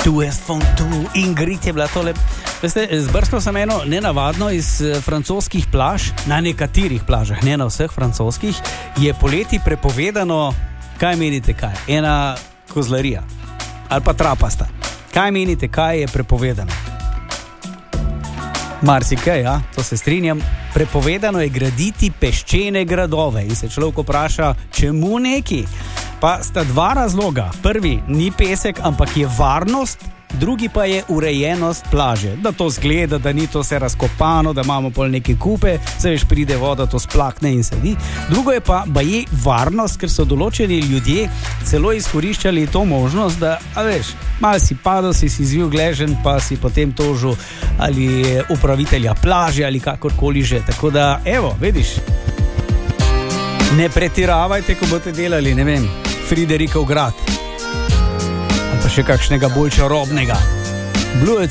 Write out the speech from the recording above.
Ingrid je bila tole. Veste, zbrskal sem eno nenavadno iz francoskih plaž, na nekaterih plažah, ne na vseh francoskih, je poleti prepovedano, kaj menite kaj? Ena kozlarija ali pa trapasta. Kaj menite, kaj je prepovedano? Marsikaj, ja, to se strinjam. Prepovedano je graditi peščene gradove in se človek vpraša, čemu neki? Pa sta dva razloga. Prvi, ni pesek, ampak je varnost, drugi pa je urejenost plaže. Da to zgleda, da ni to vse razkopano, da imamo pol neke kupe, se veš, pride voda, to splakne in sedi. Drugo je pa baje varnost, ker so določeni ljudje celo izkoriščali to možnost, da, a veš, malo si padel, si zvil gležen, pa si potem tožil ali upravitelja plaže ali kakorkoli že. Tako da, evo, vidiš, ne pretiravajte, ko boste delali, ne vem, Friderikov grad ali pa še kakšnega bolj čarobnega. Blue